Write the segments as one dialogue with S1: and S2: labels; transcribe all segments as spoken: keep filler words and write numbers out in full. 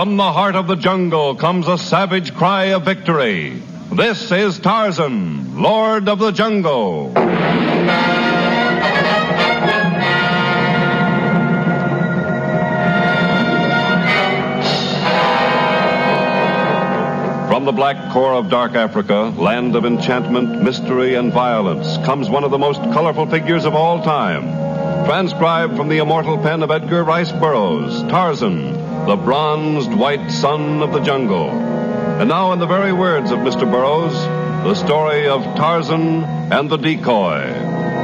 S1: From the heart of the jungle comes a savage cry of victory. This is Tarzan, Lord of the Jungle. From the black core of dark Africa, land of enchantment, mystery, and violence, comes one of the most colorful figures of all time. Transcribed from the immortal pen of Edgar Rice Burroughs, Tarzan, the bronzed white son of the jungle. And now, in the very words of Mister Burroughs, the story of Tarzan and the Decoy.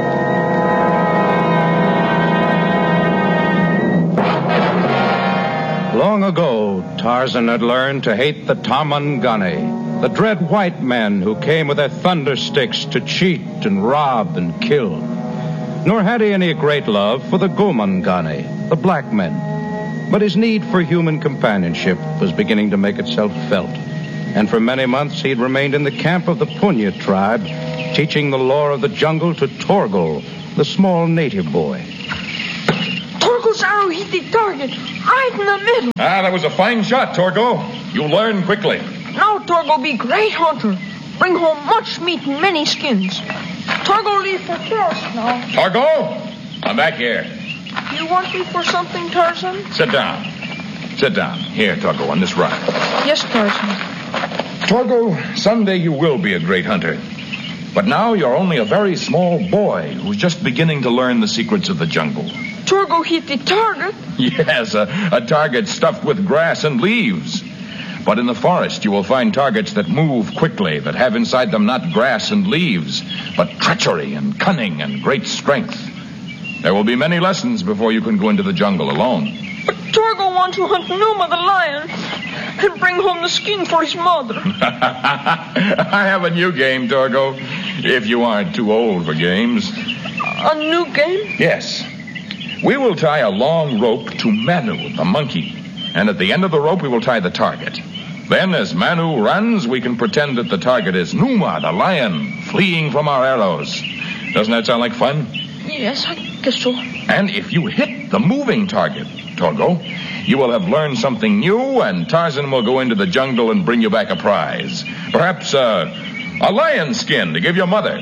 S2: Long ago, Tarzan had learned to hate the Tarmangani, the dread white men who came with their thunder sticks to cheat and rob and kill. Nor had he any great love for the Gomangani, the black men. But his need for human companionship was beginning to make itself felt. And for many months he'd remained in the camp of the Punya tribe, teaching the lore of the jungle to Torgal, the small native boy.
S3: Torgal's arrow hit the target, right in the middle.
S4: Ah, that was a fine shot, Torgal. You learn quickly.
S3: Now Torgal be great hunter. Bring home much meat and many skins. Torgal leave for forest now.
S4: Torgal, come back here.
S3: You want me for something, Tarzan?
S4: Sit down. Sit down. Here, Torgal, on this rock.
S3: Yes, Tarzan.
S4: Torgal, someday you will be a great hunter. But now you're only a very small boy who's just beginning to learn the secrets of the jungle.
S3: Torgal hit the target?
S4: Yes, a, a target stuffed with grass and leaves. But in the forest, you will find targets that move quickly, that have inside them not grass and leaves, but treachery and cunning and great strength. There will be many lessons before you can go into the jungle alone.
S3: But Torgal wants to hunt Numa the lion and bring home the skin for his mother.
S4: I have a new game, Torgal, if you aren't too old for games.
S3: A new game?
S4: Yes. We will tie a long rope to Manu, the monkey, and at the end of the rope we will tie the target. Then, as Manu runs, we can pretend that the target is Numa, the lion, fleeing from our arrows. Doesn't that sound like fun?
S3: Yes, I guess so.
S4: And if you hit the moving target, Torgal, you will have learned something new, and Tarzan will go into the jungle and bring you back a prize. Perhaps uh, a lion skin to give your mother.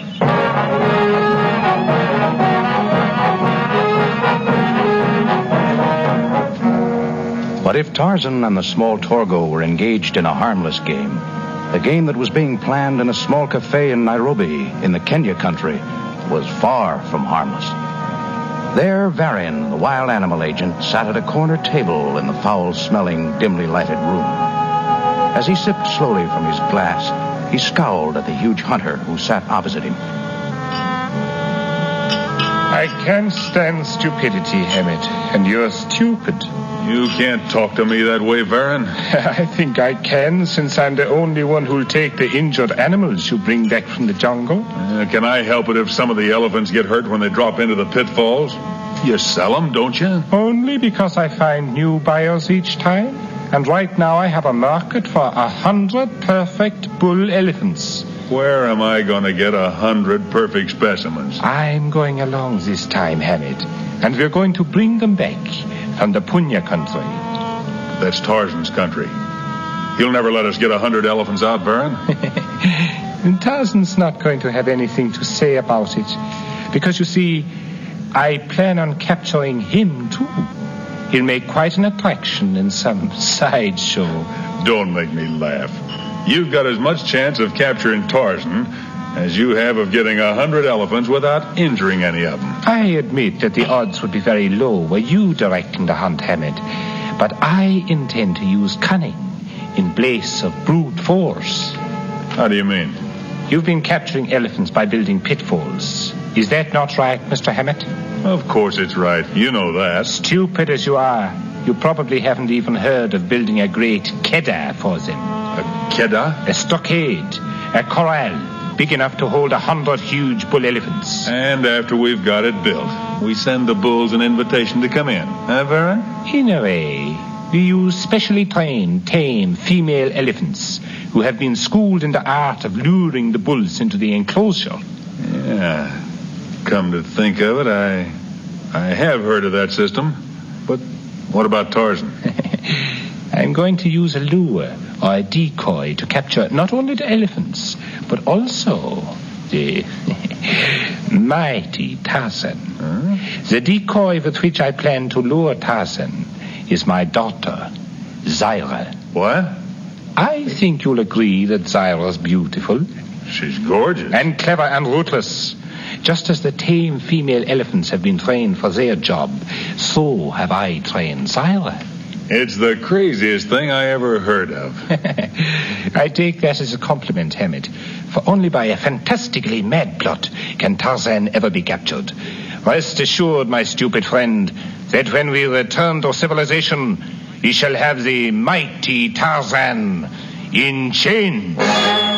S2: But if Tarzan and the small Torgal were engaged in a harmless game, a game that was being planned in a small cafe in Nairobi, in the Kenya country, was far from harmless. There, Varian, the wild animal agent, sat at a corner table in the foul-smelling, dimly lighted room. As he sipped slowly from his glass, he scowled at the huge hunter who sat opposite him.
S5: I can't stand stupidity, Hammett, and you're stupid.
S6: You can't talk to me that way, Varian.
S5: I think I can, since I'm the only one who'll take the injured animals you bring back from the jungle.
S6: Uh, can I help it if some of the elephants get hurt when they drop into the pitfalls? You sell them, don't you?
S5: Only because I find new buyers each time. And right now I have a market for a hundred perfect bull elephants.
S6: Where am I going to get a hundred perfect specimens?
S5: I'm going along this time, Hammett. And we're going to bring them back from the Punya country.
S6: That's Tarzan's country. He'll never let us get a hundred elephants out, Varian.
S5: And Tarzan's not going to have anything to say about it. Because, you see, I plan on capturing him, too. He'll make quite an attraction in some sideshow.
S6: Don't make me laugh. You've got as much chance of capturing Tarzan as you have of getting a hundred elephants without injuring any of them.
S5: I admit that the odds would be very low were you directing the hunt, Hammett. But I intend to use cunning in place of brute force.
S6: How do you mean?
S5: You've been capturing elephants by building pitfalls. Is that not right, Mister Hammett?
S6: Of course it's right. You know that.
S5: Stupid as you are, you probably haven't even heard of building a great keddah for them.
S6: A keddah?
S5: A stockade, a corral, big enough to hold a hundred huge bull elephants.
S6: And after we've got it built, we send the bulls an invitation to come in. Huh, Varian?
S5: In a way, we use specially trained, tame female elephants who have been schooled in the art of luring the bulls into the enclosure.
S6: Yeah. Come to think of it, I, I have heard of that system. But what about Tarzan?
S5: I'm going to use a lure or a decoy to capture not only the elephants, but also the mighty Tarzan. Huh? The decoy with which I plan to lure Tarzan is my daughter, Zaira.
S6: What?
S5: I think you'll agree that Zaira's beautiful.
S6: She's gorgeous.
S5: And clever and ruthless. Just as the tame female elephants have been trained for their job, so have I trained Zaira.
S6: It's the craziest thing I ever heard of.
S5: I take that as a compliment, Hammett. For only by a fantastically mad plot can Tarzan ever be captured. Rest assured, my stupid friend, that when we return to civilization, we shall have the mighty Tarzan in chains.